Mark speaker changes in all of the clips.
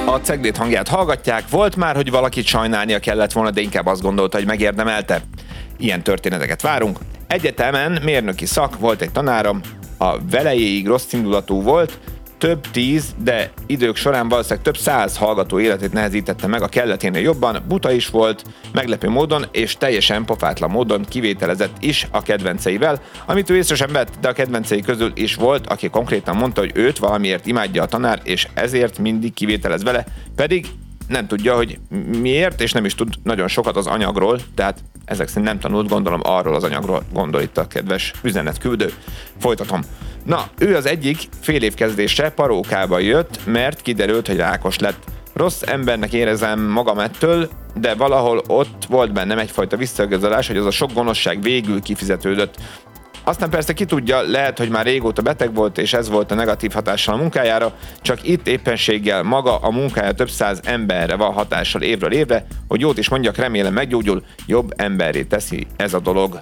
Speaker 1: A Ceglét hangját hallgatják, volt már, hogy valakit sajnálnia kellett volna, de inkább azt gondolta, hogy megérdemelte. Ilyen történeteket várunk. Egyetemen mérnöki szak, volt egy tanárom, a velejéig rosszindulatú volt, több 10, de idők során valószínűleg több 100 hallgató életét nehezítette meg a kelleténél jobban, buta is volt, meglepő módon és teljesen pofátlan módon kivételezett is a kedvenceivel, amit ő észre sem vett, de a kedvencei közül is volt, aki konkrétan mondta, hogy őt valamiért imádja a tanár, és ezért mindig kivételez vele, pedig nem tudja, hogy miért, és nem is tud nagyon sokat az anyagról, tehát ezek szerint nem tanult, gondolom arról az anyagról gondol itt a kedves üzenetküldő. Folytatom. Na, ő az egyik fél év kezdésre parókába jött, mert kiderült, hogy rákos lett. Rossz embernek érezem magam ettől, de valahol ott volt bennem egyfajta visszaigazolás, hogy az a sok gonoszság végül kifizetődött. Aztán persze ki tudja, lehet, hogy már régóta beteg volt, és ez volt a negatív hatással a munkájára, csak itt éppenséggel maga a munkája több 100 emberre van hatással évről évre, hogy jót is mondjak, remélem meggyógyul, jobb emberré teszi ez a dolog.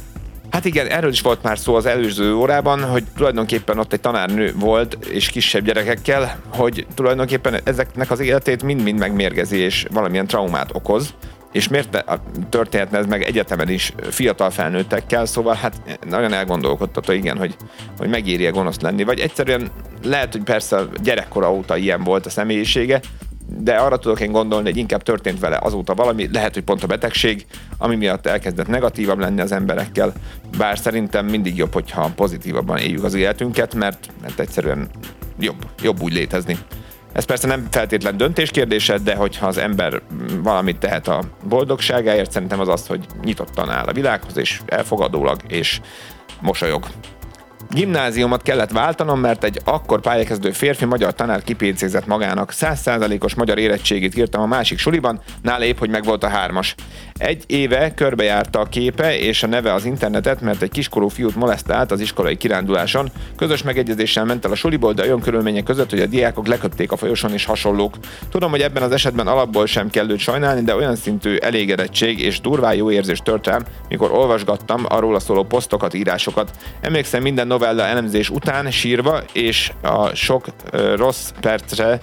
Speaker 1: Hát igen, erről is volt már szó az előző órában, hogy tulajdonképpen ott egy tanárnő volt, és kisebb gyerekekkel, hogy tulajdonképpen ezeknek az életét mind-mind megmérgezi, és valamilyen traumát okoz. És miért történhetne ez meg egyetemen is fiatal felnőttekkel, szóval hát nagyon elgondolkodtató, igen, hogy megéri-e gonosz lenni, vagy egyszerűen lehet, hogy persze gyerekkora óta ilyen volt a személyisége, de arra tudok én gondolni, hogy inkább történt vele azóta valami, lehet, hogy pont a betegség, ami miatt elkezdett negatívabb lenni az emberekkel, bár szerintem mindig jobb, hogyha pozitívabban éljük az életünket, mert egyszerűen jobb úgy létezni. Ez persze nem feltétlen döntés kérdése, de hogyha az ember valamit tehet a boldogságáért, szerintem az, hogy nyitottan áll a világhoz, és elfogadólag, és mosolyog. Gimnáziumot kellett váltanom, mert egy akkor pályakezdő férfi magyar tanár kipécézett magának. 100%-os magyar érettségit írtam a másik suliban, nála épp, hogy megvolt a 3-as. Egy éve körbejárta a képe és a neve az internetet, mert egy kiskorú fiút molesztált az iskolai kiránduláson. Közös megegyezéssel ment el a suliból, de olyan körülmények között, hogy a diákok leköpték a folyosón és hasonlók. Tudom, hogy ebben az esetben alapból sem kell őt sajnálni, de olyan szintű elégedettség és durván jó érzés tört rám, mikor olvasgattam a róla szóló posztokat, írásokat. Emlékszem minden novella elemzés után sírva, és a sok rossz percre,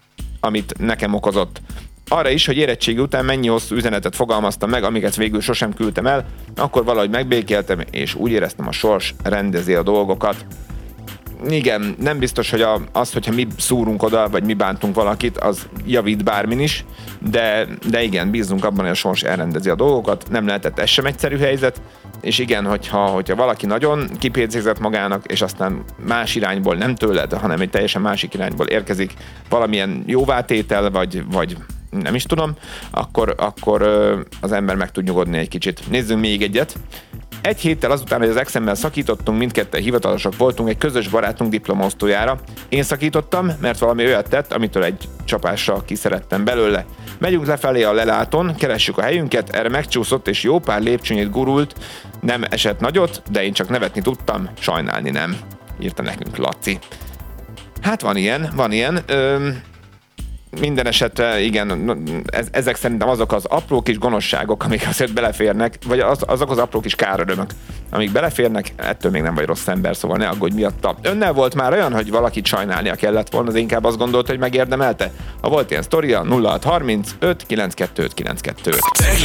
Speaker 1: amit nekem okozott. Arra is, hogy érettségi után mennyi hosszú üzenetet fogalmaztam meg, amiket végül sosem küldtem el, akkor valahogy megbékéltem, és úgy éreztem, a sors rendezi a dolgokat. Igen, nem biztos, hogy hogyha mi szúrunk oda, vagy mi bántunk valakit, az javít bármin is, de igen, bízunk abban, hogy a sors elrendezi a dolgokat, nem lehetett ez sem egyszerű helyzet, és igen, hogyha valaki nagyon kipécézett magának, és aztán más irányból, nem tőled, hanem egy teljesen másik irányból érkezik valamilyen jóvátétel, vagy nem is tudom, akkor az ember meg tud nyugodni egy kicsit. Nézzünk még egyet. Egy héttel azután, hogy az exemmel szakítottunk, mindketten hivatalosak voltunk egy közös barátunk diplomaosztójára. Én szakítottam, mert valami olyat tett, amitől egy csapásra kiszerettem belőle. Megyünk lefelé a lelátón, keressük a helyünket, erre megcsúszott és jó pár lépcsőnyit gurult, nem esett nagyot, de én csak nevetni tudtam, sajnálni nem. Írta nekünk Laci. Hát van ilyen. Minden esetre, igen, ezek szerintem azok az apró kis gonoszságok, amik azért beleférnek, vagy azok az apró kis kárörömök, amik beleférnek, ettől még nem vagy rossz ember, szóval ne aggódj miatta. Önnel volt már olyan, hogy valakit sajnálnia kellett volna, de inkább azt gondolta, hogy megérdemelte? Ha volt ilyen sztoria, 0630 5 925 925.